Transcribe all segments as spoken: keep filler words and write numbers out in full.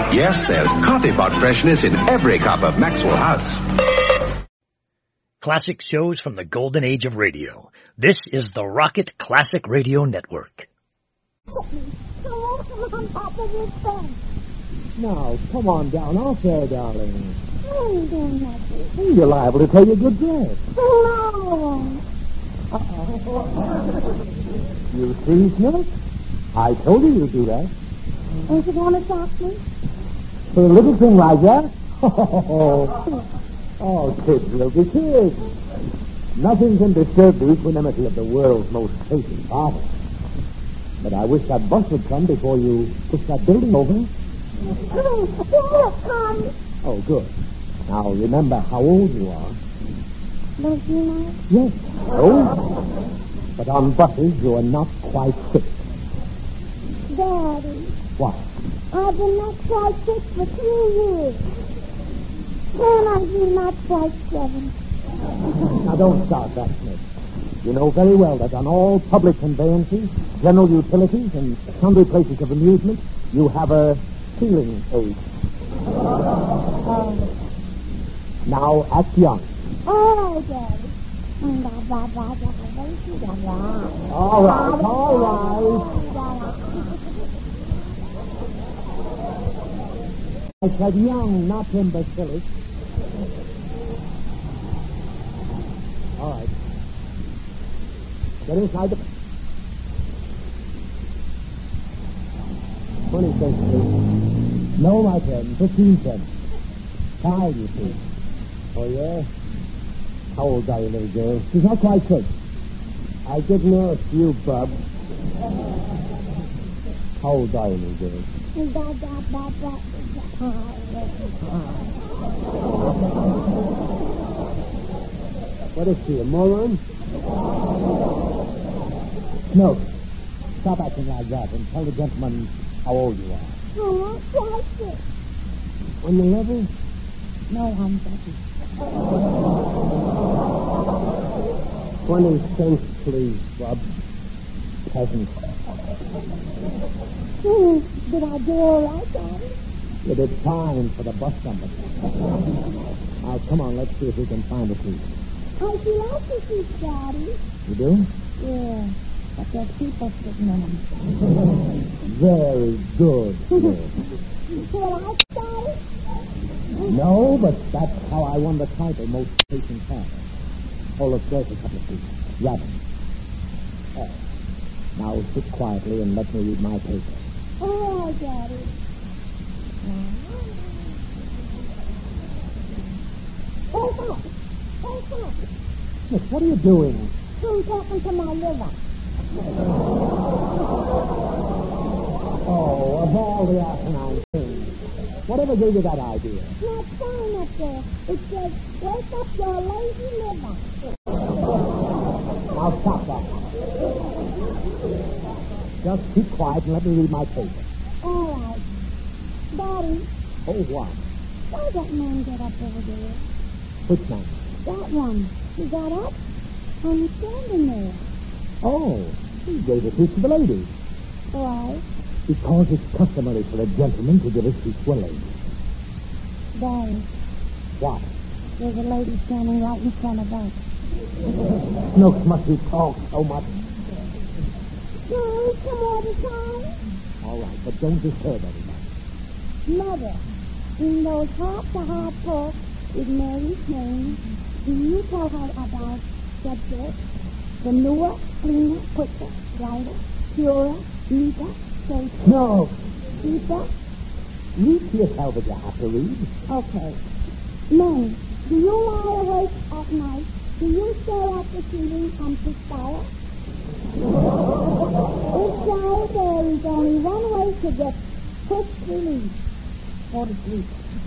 Yes, there's coffee pot freshness in every cup of Maxwell House. Classic shows from the golden age of radio. This is the Rocket Classic Radio Network. On top of this thing. Now, come on down off there, darling. What are you doing, Matthew? You're liable to take a good dress. No. You see, Snooks? I told you you'd do that. Ain't you going to shock me? For a little thing like that? Oh, oh, kids will be kids. Nothing can disturb the equanimity of the world's most patient father. But I wish that bus would come before you push that building over. Come, come. Oh, good. Now, remember how old you are. Don't you know? Yes, old. But on buses, you are not quite six. Daddy, What? I've been not quite six for two years. Can I be not quite seven? Now, don't start that, Smith. You know very well that on all public conveyances, general utilities, and sundry places of amusement, you have a ceiling age. Now, act young. All right, Daddy. All right, all right. I said young, not imbecilic. All right. Get inside the... Twenty cents, please. No, my friend. Fifteen cents. Five, you see. Oh, yeah? How old are you, little girl? She's not quite six. I didn't ask you, Bub. How old are you, little girl? What is she, a moron? No. Stop acting like that and tell the gentleman how old you are. I'm not quite six. On the level? No, I'm Daddy. Twenty cents, please, Bub. Peasant. Hmm, did I do all right, Daddy? You did fine for the bus company. Now, come on, let's see if we can find a seat. I see lots of seats, Daddy. You do? Yeah, but there's people sitting in them. Very good. Yes. Will I, Daddy? No, but that's how I won the title, most patient father. Oh, look, there's a couple of seats. Robin. Oh. Now sit quietly and let me read my paper. All right, Daddy. Wake up. Wake up. Look, what are you doing? I'm talking to my liver. Oh, of all the asinine things. Whatever gave you that idea? That sign up there. It says, wake up your lazy liver. Now stop that. Just keep quiet and let me read my paper. All right. Daddy, Oh, what? why that man get up over there? Which man? That one. He got up and he's standing there. Oh, he gave a seat to the lady. Why? Because it's customary for a gentleman to give a seat to a lady. Daddy, What? there's a lady standing right in front of us. Snooks must be talk so much. No, come all the time. All right, but don't disturb anybody. Mother, in those heart-to-heart talks with Mary Kane, do you tell her about subjects? The newer, cleaner, quicker, brighter, purer, neater, safer. No. Deeper? Read to yourself if you have to read. Okay. Men, do you lie awake at night? Do you stare at the ceiling and perspire? If so, there is only one way to get quick relief. Go to sleep.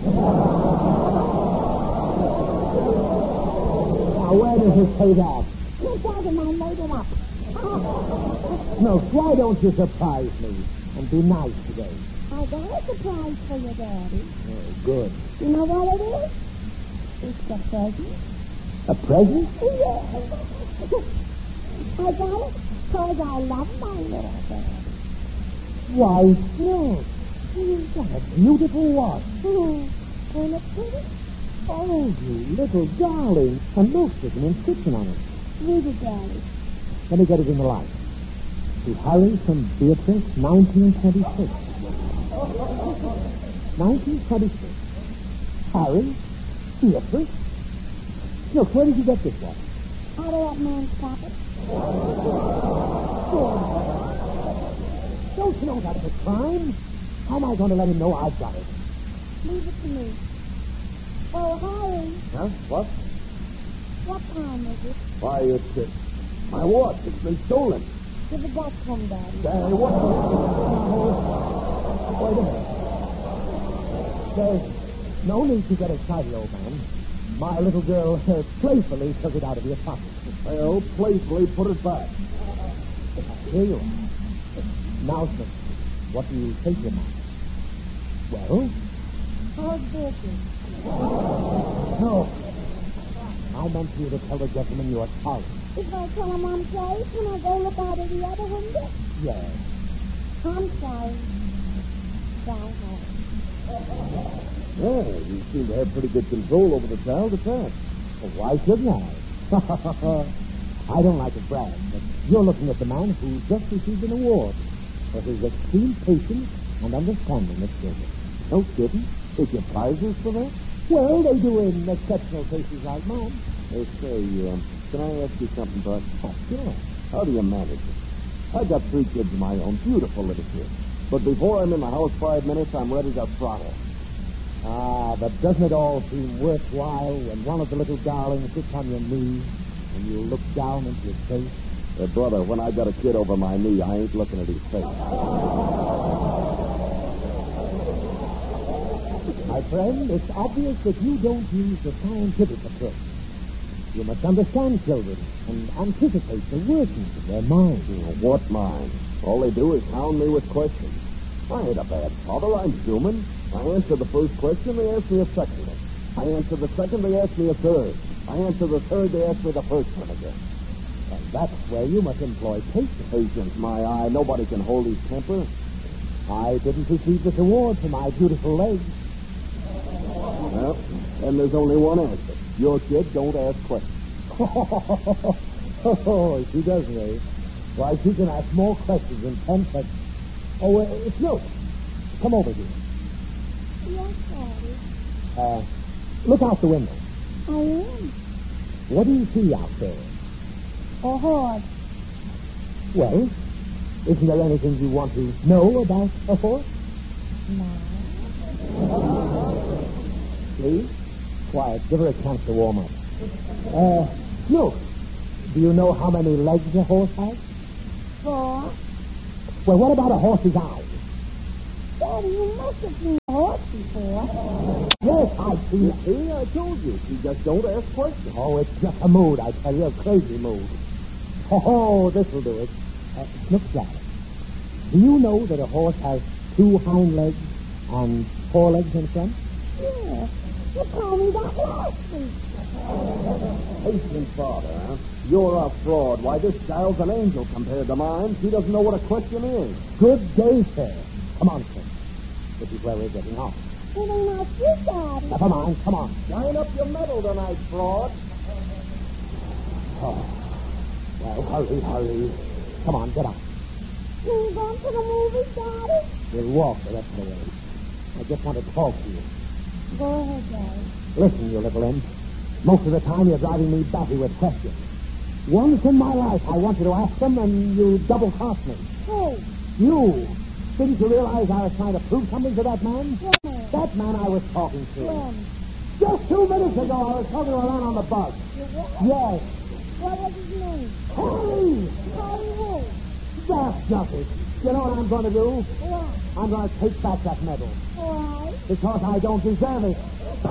Now, where does it say that? You tell them I made it up. Snooks, why don't you surprise me and be nice today? I got a surprise for you, Daddy. Oh, good. You know what it is? It's a present. A present? Yes. I got it because I love my little Daddy. Why, Snooks, What a beautiful watch. Oh, ain't it pretty? Oh, you little darling. And look, there's an inscription on it. Read it, Daddy. Let me get it in the light. To Harry from Beatrice, nineteen twenty-six. nineteen twenty-six. Harry? Beatrice? Look, where did you get this one? Out of that man's pocket. Don't you know that's a crime? How am I going to let him know I've got it? Leave it to me. Oh, Harry, Huh? What? what time is it? Why, it's uh, my watch. It's been stolen. Give it back to him, Daddy. Hey, what? Wait a minute. There's no need to get excited, old man. My little girl uh, playfully took it out of your pocket. Well, playfully put it back. Here you are. Now, sir, what do you think of that? Well? How's business? No. I meant you to tell the gentleman you are sorry. If I tell him I'm sorry, can I go look out of the other window? Yes. I'm sorry. Bye, Harry. Yeah, you seem to have pretty good control over the child at that. Well, why shouldn't I? I don't like to brag, but you're looking at the man who just received an award for his extreme patience and understanding of children. No kidding. They get prizes for that? Well, they do in exceptional cases like mine. They say, um, can I ask you something, Bud? Oh, sure. How do you manage it? I got three kids of my own, beautiful little kids. But before I'm in the house five minutes, I'm ready to throttle. Ah, but doesn't it all seem worthwhile when one of the little darlings sits on your knee and you look down into his face? Uh, brother, when I got a kid over my knee, I ain't looking at his face. My friend, it's obvious that you don't use the scientific approach. You must understand children and anticipate the workings of their minds. What mind? All they do is hound me with questions. I ain't a bad father. I'm human. I answer the first question, they ask me a second one. I answer the second, they ask me a third. I answer the third, they ask me the first one again. And that's where you must employ patience. Patience, my eye. Nobody can hold his temper. I didn't receive this award for my beautiful legs. Well, then there's only one answer. Your kid don't ask questions. Oh, she doesn't, eh? Why, she can ask more questions in ten seconds. Oh, uh, it's Luke. Come over here. Yes, Daddy. Uh, look out the window. I am. What do you see out there? A horse. Well, isn't there anything you want to know about a horse? No. Please? Quiet. Give her a chance to warm up. Uh, Luke, do you know how many legs a horse has? Four. Well, what about a horse's eyes? Daddy, you must have seen a horse before. Yes, I've seen it. See, I told you. She just don't ask questions. Oh, it's just a mood, I tell you, a crazy mood. Oh, this'll do it. Uh, look, darling. Do you know that a horse has two hind legs and four legs in front? Yeah. You told me that last week. Patient father, huh? You're a fraud. Why, this child's an angel compared to mine. She doesn't know what a question is. Good day, sir. Come on, sir. This is where we're getting off. It ain't like you, Daddy. Never mind, come on. Line up your medal tonight, fraud. Oh. Well, hurry, hurry. Come on, get up. Can we go to the movies, Daddy? We'll walk the rest of the way. I just want to talk to you. Go ahead, Daddy. Listen, you little imp. Most of the time you're driving me batty with questions. Once in my life I wanted to ask them, and you double-crossed me. Who? You! Didn't you realize I was trying to prove something to that man? When? That man I was talking to. When? Just two minutes ago I was talking to a man on the bus. You what? Yes. What was his name? Harry! Harry who? That's just it. You know what I'm going to do? What? I'm going to take back that medal. Why? Because I don't deserve it.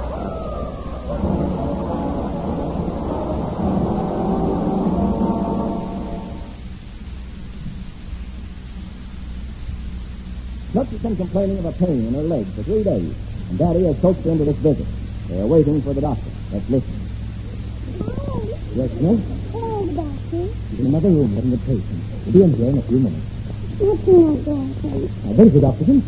Look's been complaining of a pain in her leg for three days, and Daddy has coaxed her into this visit. They're waiting for the doctor. Let's listen. Harry. Yes, Smith? Hello, Doctor. She's in another room getting the patient. We'll be in here in a few minutes. What's in that glasses? Now, there's the doctor's instrument.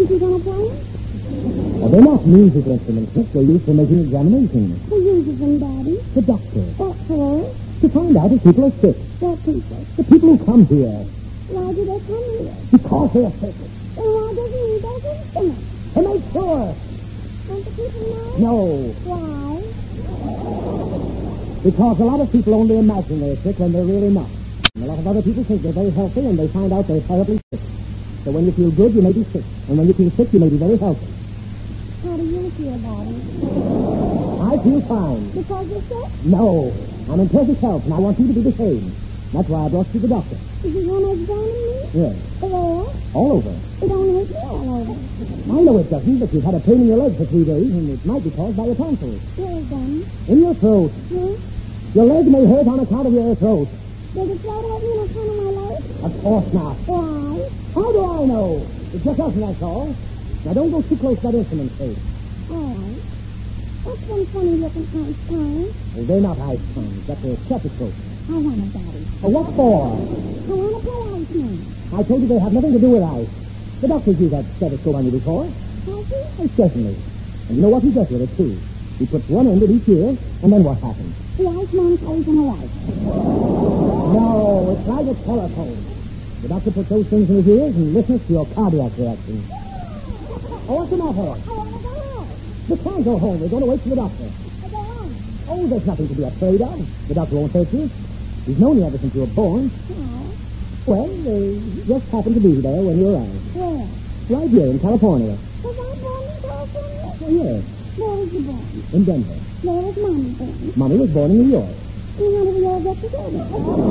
Is he going to play them? Well, they're not music instruments, Miss. They're used for making examinations. Who uses them, Daddy? The doctor. What for? To find out if people are sick. What people? The people who come here. Why do they come here? Because they're sick. Then why doesn't he use those instruments? To make sure. Don't the people know? No. Why? Because a lot of people only imagine they're sick when they're really not. And a lot of other people think they're very healthy and they find out they're terribly sick. So when you feel good, you may be sick. And when you feel sick, you may be very healthy. How do you feel about it? I feel fine. Because you're sick? No. I'm in perfect health, and I want you to be the same. That's why I brought you to the doctor. Is he going to examine me? Yes. Where? All over. It don't hurt me all over. I know it doesn't, but you've had a pain in your leg for three days, and it might be caused by your tonsils. Where is them? In your throat. Huh? Your leg may hurt on account of your throat. Does it float over in front of my leg? Of course not. Why? How do I know? It just doesn't, that's all. Now, don't go too close to that instrument, Faith. All right. What's one funny looking ice cream? Well, they're not ice cones. That's a stethoscope. I want it, Daddy. Oh, what for? I want to play ice cream. I told you they have nothing to do with ice. The doctor's used that stethoscope on you before. Has he? Oh, certainly. And you know what he does with it, too. He puts one end at each ear, and then what happens? The iceman plays in a light. No, it's like a telephone. The doctor puts those things in his ears and listens to your cardiac reaction. Oh, what's the matter? I want to go home. You can't go home. We're going to wait for the doctor. I go home. Oh, there's nothing to be afraid of. The doctor won't hurt you. He's known you ever since you were born. No. Well, they just happened to be there when you arrived. Where? Right here in California. Was I born in California? Oh, yes, Where was you born? in Denver. Where was Mommy born? Mommy was born in New York. And how did we all get together?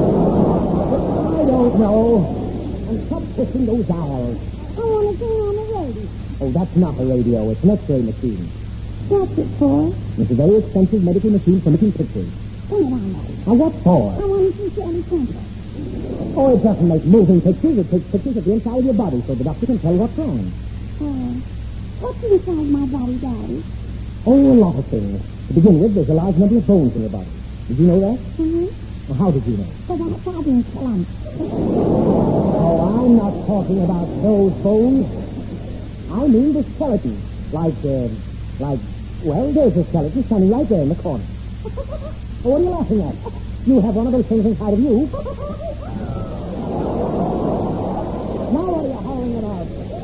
I don't know. And stop pushing those dials. I want to sing on the radio. Oh, that's not a radio. It's an X-ray machine. What's it for? It's a very expensive medical machine for making pictures. Turn it on, Daddy. Now, what for? I want to see Shirley Temple. Oh, it doesn't make moving pictures. It takes pictures of the inside of your body so the doctor can tell what's wrong. Oh. What's inside my body, Daddy? Oh, a lot of things. To begin with, there's a large number of bones in your body. Did you know that? Mm-hmm. Well, how did you know? Because I saw them slump. Oh, I'm not talking about those bones. I mean the skeleton. Like, uh, like, well, there's a skeleton standing right there in the corner. Oh, what are you laughing at? You have one of those things inside of you. Now what are you howling about?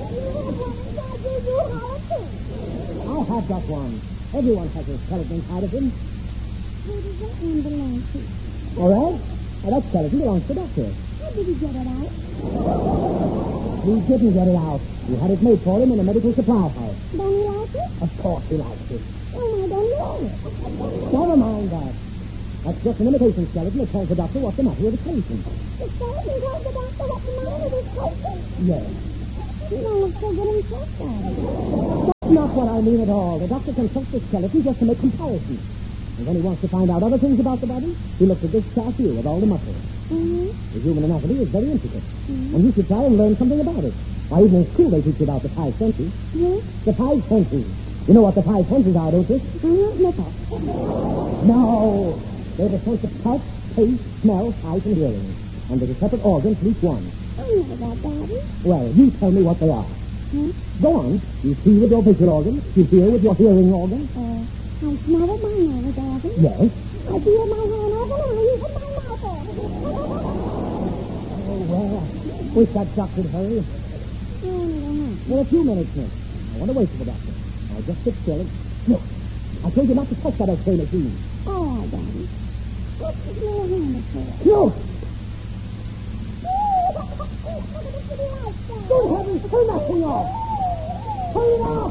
I have got one. Everyone has a skeleton inside of him. Who does that one belong to? All right? Now, that skeleton belongs to the doctor. How did he get it out? He didn't get it out. You had it made for him in a medical supply house. Don't he like it? Of course he likes it. Oh, my, don't he like it? Never mind that. That's just an imitation skeleton that tells the doctor what's the matter with the patient. The skeleton tells the doctor what's the matter with his patient. Yes. You don't look so good himself, Daddy. That's not what I mean at all. The doctor consults the skeleton just to make comparisons. And when he wants to find out other things about the body, he looks at this chart here with all the muscles. Mm-hmm. The human anatomy is very intricate. Mm-hmm. And you should try and learn something about it. Why, even in school they teach you about the five senses. Yes? The five senses. You know what the five senses are, don't you? Mm-hmm. Nipple. No. They're the sense of touch, taste, smell, sight, and hearing. And there's a separate organ for each one. I know that, Daddy. Well, you tell me what they are. Hmm? Go on. You see with your visual organ. You hear with your hearing organ. Uh, I smell with my nose organ. Yes. I feel with my hand organ, and I use with my mouth organ. Oh, well, wish that doctor would hurry. Oh, I don't know. Well, a few minutes, miss. I want to wait for the doctor. Now, just sit still and... Look, I told you not to touch that X-ray machine. All right, Daddy. What's this little hand for? No! Good Good heavens, turn that thing off! Turn it off!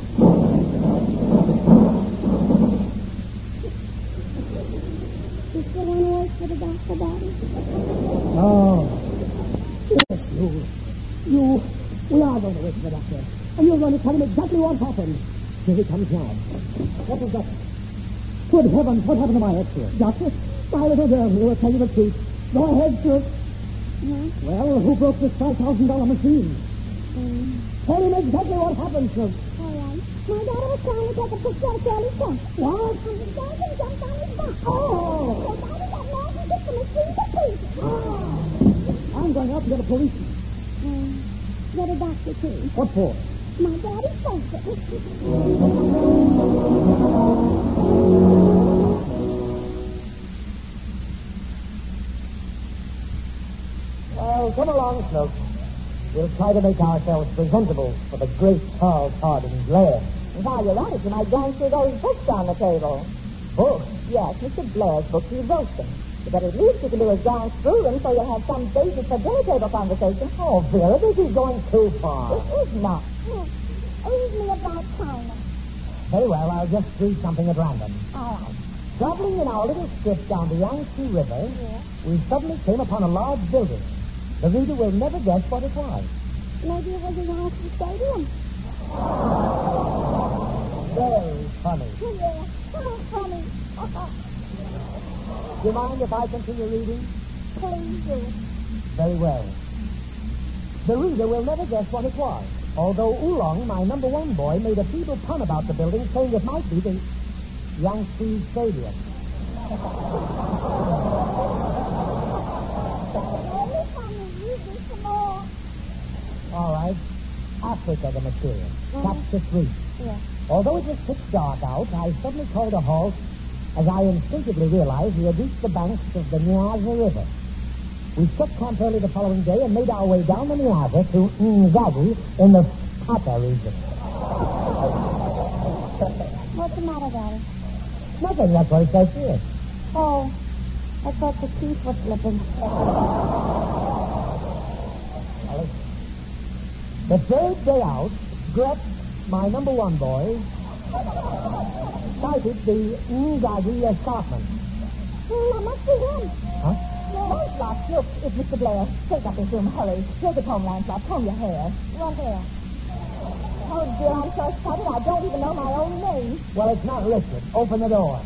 You still want to wait for the doctor, Daddy? Oh. Yes, you. You. We are going to wait for the doctor. And you're going to tell him exactly what happened. Here he comes now. What was that? Good heavens, what happened to my X-ray? Doctor, my little girl here will tell you the truth. Go ahead, sir. Huh? Well, who broke this five thousand dollars machine? Um, Tell him exactly what happened, sir. all right. My daughter was trying to take a picture of Shirley Temple. What? And the skeleton jumped on his back. Oh! So Daddy got mad and took the machine to pieces. I'm going out to get a policeman. Um, get a doctor, too. What for? My daddy says it. Well, come along, Snook. We'll try to make ourselves presentable for the great Charles Harding Blair. While you're at it, you might glance through those books on the table. Books? Yes, Mister Blair's books. He wrote them. But at least you can do is glance through them so you'll have some basis for dinner table conversation. Oh, Vera, this is going too far. It is not. Read me about China. Very well, I'll just read something at random. All right. Traveling in our little ship down the Yangtze River, Yeah. we suddenly came upon a large building. The reader will never guess what it was. Maybe it was a Yankee Stadium. Very funny. Yeah. How funny. Do you mind if I continue reading? Please do. Very well. The reader will never guess what it was, although Oolong, my number one boy, made a feeble pun about the building, saying it might be the Yangtze Stadium. Every time you read me some more. All right. Africa, the material. Mhm. Chapter three. Yeah. Although it was pitch dark out, I suddenly called a halt as I instinctively realized we had reached the banks of the Niassa River. We struck camp early the following day and made our way down the Niassa to Ngagi in the Pata region. What's the matter, Daddy? Nothing, that's what it says here. Oh, I thought the teeth were slipping. The third day out, Gret, my number one boy, sighted the Ngagi escarpment. Well, that must be him. Huh? Lancelot, look, it's Mister Blair. Take up his room, hurry. Take it home, Lancelot. Comb your hair. What here? Oh, dear, I'm so excited. I don't even know my own name. Well, it's not listed. Open the door.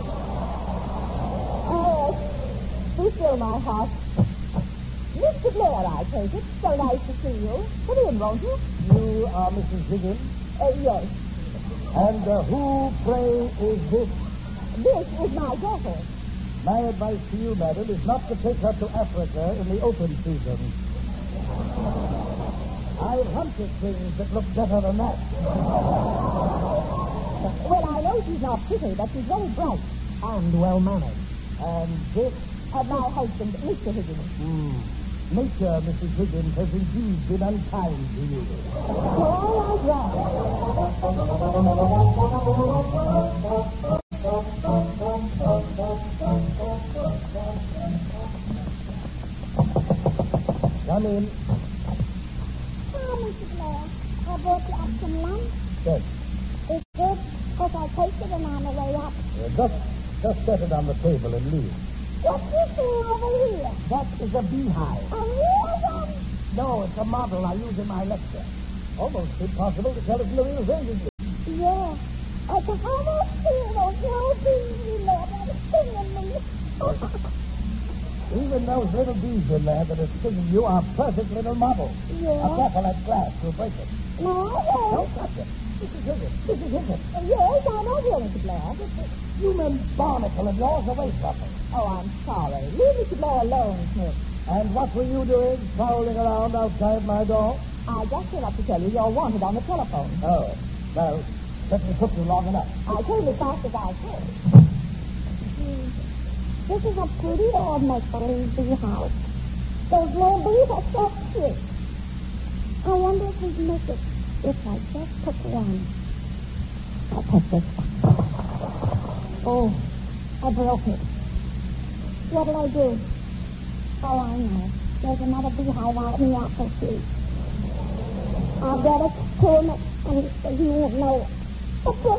Oh, be still, my heart. Mister Blair, I take it. So nice to see you. Come in, won't you? You are Missus Higgins? Uh, yes. And uh, who, pray, is this? This is my daughter. My advice to you, madam, is not to take her to Africa in the open season. I've hunted things that look better than that. Well, I know she's not pretty, but she's very bright. And well-mannered. And this? Uh, my husband, Mister Higgins. Hmm. Nature, Missus Higgins, has indeed been unkind to you. All Come in. Oh, Mister Blair, I brought you up some lunch. Yes. It's good because I tasted it on the way up. Uh, just, just set it on the table and leave. What's this thing over here? That is a beehive. A real one? No, it's a model I use in my lecture. Almost impossible to tell it's the real thing, isn't it? Yeah. I can almost feel those little bees in there that are stinging me. Even those little bees in there that are stinging you are perfect little models. Yeah. A careful that glass will break it. No, I won't. Don't touch it. This is Higgins. This is Higgins. Yes, I know you, Mister Blair. You men barnacle of yours away from me. Oh, I'm sorry. Leave Mister Blair alone, Smith. And what were you doing prowling around outside my door? I just came up to tell you you're wanted on the telephone. Oh, well, certainly took you long enough. I came as fast as I could. Hmm. This is a pretty old make-believe beehive. Those little bees are so cute. I wonder if we can make it if I just took one. I'll take this one. Oh, I broke it. What'll I do? Oh, I know. There's another beehive out in the apple tree. I'll get it, pull it, and he won't know it.